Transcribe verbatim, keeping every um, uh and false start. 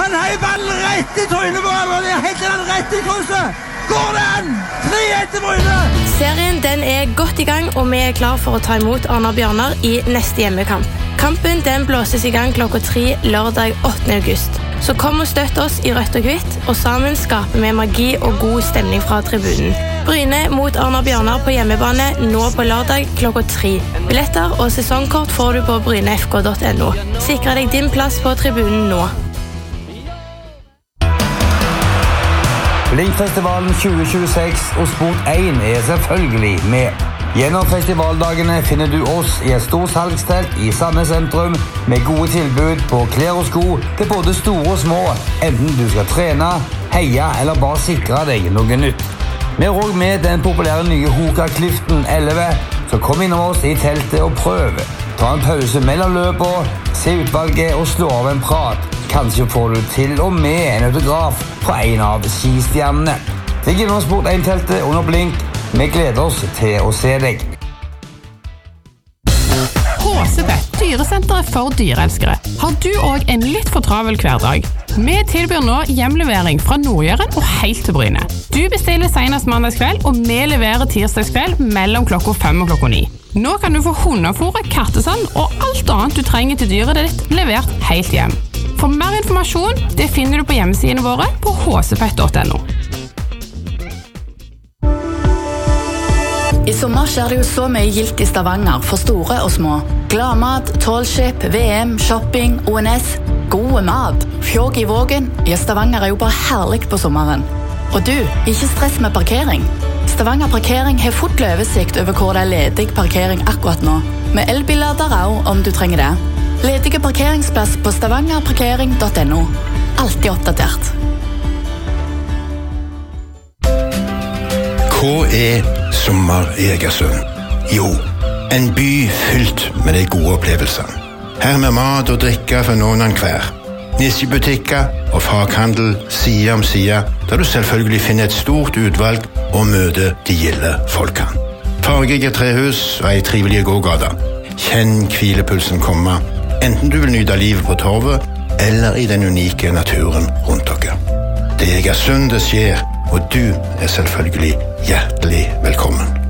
Han heier ballen rett i trynet på han, og det heter han rett i krysset. Går den? tre ett til Bryne. Serien den er godt i gang, og vi er klar for å ta imot Arna-Bjørnar i neste hjemmekamp. Kampen den blåses i gang klokka tre lørdag åttende august. Så kom og støtt oss i rødt og hvitt, og sammen skaper vi magi og god stemning fra tribunen. Bryne mot Arna-Bjørnar på hjemmebane nå på lørdag klokka tre. Billetter og sesongkort får du på brynefk punktum no. Sikre deg din plass på tribunen nå. Blinkfestivalen tjue tjueseks og Sport én er selvfølgelig med. Gjennom festivaldagene finner du oss i et stort salgstelt i Sandnes sentrum med gode tilbud på klær og sko til både store og små, enten du skal trene, heie eller bare sikre deg noe nytt. Vi har også med den populære nye Hoka-kliften elleve, så kom innom oss i teltet og prøv. Ta en pause mellom løpet, se utvalget og slå av en prat. Kanskje får du til og med en autograf fra en av skistjernene. Stikk innom Sport én-teltet under Blink. Vi gleder oss til å se deg. Håsebett, dyresenteret for dyreelskere. Har du også en litt for travel hverdag? Vi tilbyr nå hjemlevering fra Nordjøren og helt til Bryne. Du bestiller senest mandagskveld, og vi leverer tirsdagskveld mellom klokka fem og klokka ni. Nå kan du få hundefôr, kattesand og alt annet du trenger til dyret ditt levert helt hjem. For mer informasjon det finner du på hjemmesidene våre på håsepett punktum no. I sommer skjer det jo så mye gilt i Stavanger for store og små. Gladmat, tålskip, V M, shopping, O N S. Gode mat. Fjog i vågen. Ja, Stavanger er jo bare herlig på sommeren. Og du, ikke stress med parkering. Stavanger Parkering har fort oversikt over hvor det er ledig parkering akkurat nå. Med elbillader også om du trenger det. Ledige parkeringsplass på stavanger parkering punktum no. Altid oppdatert. Hva er sommer i Egersund? Jo, en by fylt med de gode opplevelsene. Her med mat og drikke for noen av hver. Nisjebutikker og faghandel side om side, der du selvfølgelig finner et stort utvalg og møter de gilde folkene. Fargige trehus og ei trivelig gågata. Kjenn hvilepulsen komme, enten du vil nyte livet på torvet eller i den unike naturen rundt dere. Det er Egersund det skjer, og du er selvfølgelig hjertelig velkommen.